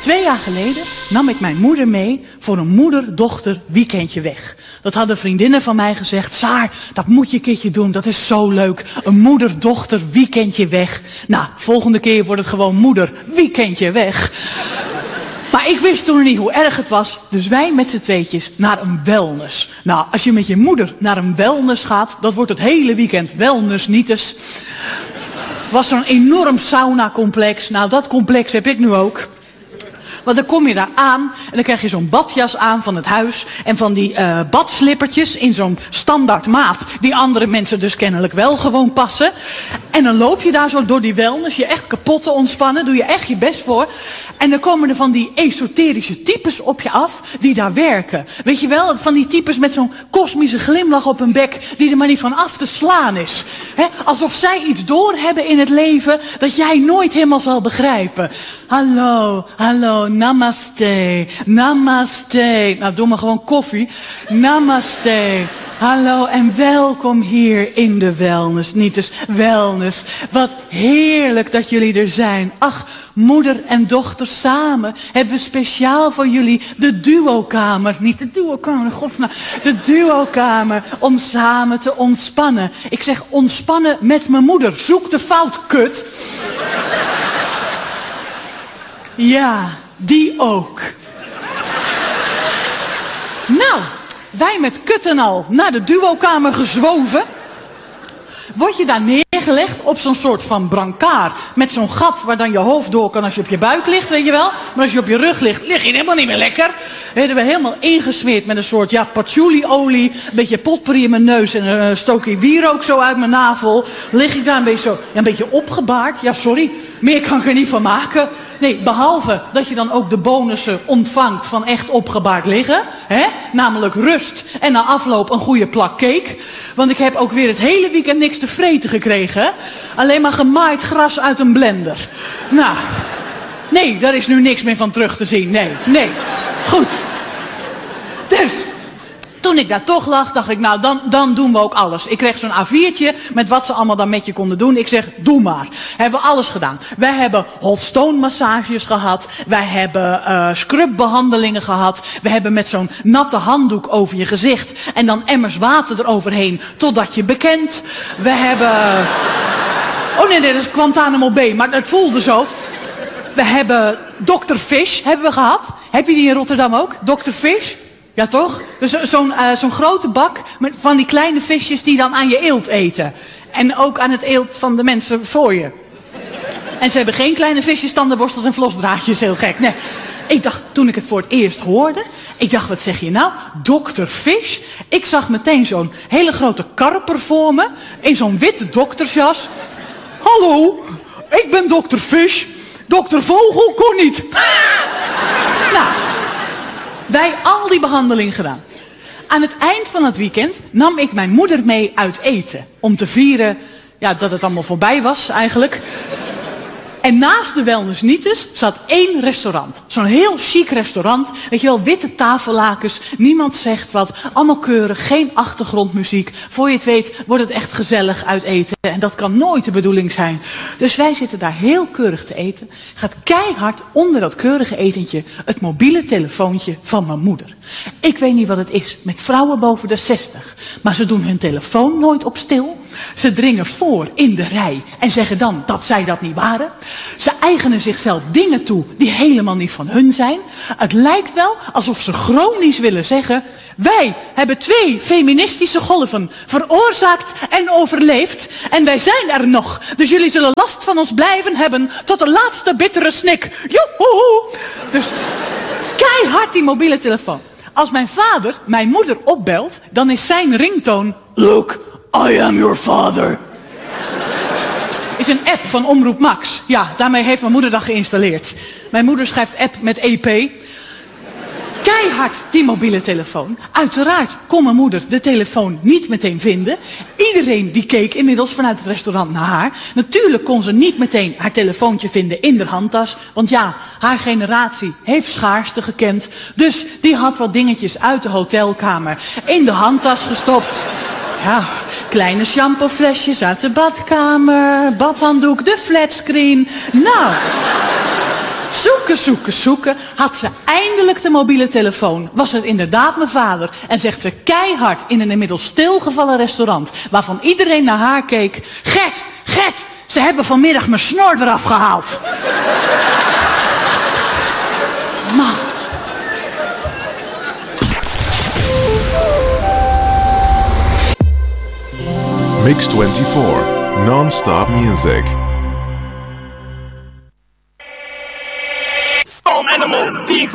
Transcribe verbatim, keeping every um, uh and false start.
Twee jaar geleden nam ik mijn moeder mee voor een moeder-dochter weekendje weg. Dat hadden vriendinnen van mij gezegd. Saar, dat moet je een keertje doen, dat is zo leuk. Een moeder-dochter weekendje weg. Nou, volgende keer wordt het gewoon moeder weekendje weg. Maar ik wist toen nog niet hoe erg het was. Dus wij met z'n tweetjes naar een wellness. Nou, als je met je moeder naar een wellness gaat, dat wordt het hele weekend wellness-nietes. Was zo'n enorm sauna-complex. Nou, dat complex heb ik nu ook. Want dan kom je daar aan en dan krijg je zo'n badjas aan van het huis. En van die uh, badslippertjes in zo'n standaard maat. Die andere mensen dus kennelijk wel gewoon passen. En dan loop je daar zo door die wellness. Je echt kapot te ontspannen. Doe je echt je best voor. En dan komen er van die esoterische types op je af die daar werken. Weet je wel, van die types met zo'n kosmische glimlach op hun bek die er maar niet van af te slaan is. He? Alsof zij iets doorhebben in het leven dat jij nooit helemaal zal begrijpen. Hallo, hallo, namaste, namaste. Nou, doe maar gewoon koffie. Namaste. Hallo en welkom hier in de wellness. Niet dus wellness. Wat heerlijk dat jullie er zijn. Ach, moeder en dochter samen hebben we speciaal voor jullie de duokamer. Niet de duokamer, godsnaam. De duokamer om samen te ontspannen. Ik zeg ontspannen met mijn moeder. Zoek de fout, kut. Ja, die ook. Nou, wij met kut en al naar de duokamer gezwoven. Word je daar neergelegd op zo'n soort van brancard. Met zo'n gat waar dan je hoofd door kan als je op je buik ligt, weet je wel. Maar als je op je rug ligt, lig je helemaal niet meer lekker. Werden we helemaal ingesmeerd met een soort, ja, patchouli-olie. Een beetje potpourri in mijn neus en een stookje wierook zo uit mijn navel. Lig ik daar een beetje zo, ja, een beetje opgebaard. Ja, sorry, meer kan ik er niet van maken. Nee, behalve dat je dan ook de bonussen ontvangt van echt opgebaard liggen. Hè? Namelijk rust en na afloop een goede plak cake. Want ik heb ook weer het hele weekend niks te vreten gekregen. Alleen maar gemaaid gras uit een blender. Nou, nee, daar is nu niks meer van terug te zien. Nee, nee. Goed. Dus, toen ik daar toch lag, dacht ik, nou, dan, dan doen we ook alles. Ik kreeg zo'n A viertje met wat ze allemaal dan met je konden doen. Ik zeg, doe maar. Hebben we alles gedaan. Wij hebben hot stone massages gehad. Wij hebben uh, scrubbehandelingen gehad. We hebben met zo'n natte handdoek over je gezicht. En dan emmers water eroverheen, totdat je bekent. We hebben... Oh nee, nee, dat is Guantanamo Bay, maar het voelde zo. We hebben dokter Fish, hebben we gehad. Heb je die in Rotterdam ook? dokter Fish? Ja, toch? Dus zo'n uh, zo'n grote bak met van die kleine visjes die dan aan je eelt eten. En ook aan het eelt van de mensen voor je. En ze hebben geen kleine visjes, tandenborstels en vlosdraadjes, heel gek. Nee. Ik dacht, toen ik het voor het eerst hoorde, ik dacht, wat zeg je nou? dokter Fish? Ik zag meteen zo'n hele grote karper voor me, in zo'n witte doktersjas. Hallo, ik ben dokter Fish. dokter Vogel kon niet. Nou... Wij al die behandeling gedaan. Aan het eind van het weekend nam ik mijn moeder mee uit eten. Om te vieren, ja, dat het allemaal voorbij was eigenlijk. En naast de Wellness Nietes zat één restaurant. Zo'n heel chic restaurant. Weet je wel, witte tafellakens. Niemand zegt wat. Allemaal keurig. Geen achtergrondmuziek. Voor je het weet wordt het echt gezellig uit eten. En dat kan nooit de bedoeling zijn. Dus wij zitten daar heel keurig te eten. Gaat keihard onder dat keurige etentje het mobiele telefoontje van mijn moeder. Ik weet niet wat het is met vrouwen boven de zestig. Maar ze doen hun telefoon nooit op stil. Ze dringen voor in de rij en zeggen dan dat zij dat niet waren. Ze eigenen zichzelf dingen toe die helemaal niet van hun zijn. Het lijkt wel alsof ze chronisch willen zeggen... Wij hebben twee feministische golven veroorzaakt en overleefd. En wij zijn er nog. Dus jullie zullen last van ons blijven hebben tot de laatste bittere snik. Joehoe! Dus keihard die mobiele telefoon. Als mijn vader mijn moeder opbelt, dan is zijn ringtoon... Look, I am your father. Is een app van Omroep Max. Ja, daarmee heeft mijn moeder dat geïnstalleerd. Mijn moeder schrijft app met E P. Keihard die mobiele telefoon. Uiteraard kon mijn moeder de telefoon niet meteen vinden. Iedereen die keek inmiddels vanuit het restaurant naar haar. Natuurlijk kon ze niet meteen haar telefoontje vinden in haar handtas. Want ja, haar generatie heeft schaarste gekend. Dus die had wat dingetjes uit de hotelkamer in de handtas gestopt. Ja, kleine shampooflesjes uit de badkamer, badhanddoek, de flatscreen. Nou, zoek zoeken, zoeken, zoeken. Had ze eindelijk de mobiele telefoon. Was het inderdaad mijn vader. En zegt ze keihard in een inmiddels stilgevallen restaurant. Waarvan iedereen naar haar keek. Gert, Gert, ze hebben vanmiddag mijn snor eraf gehaald. Man. Mix twenty-four, non-stop music. Storm animal, being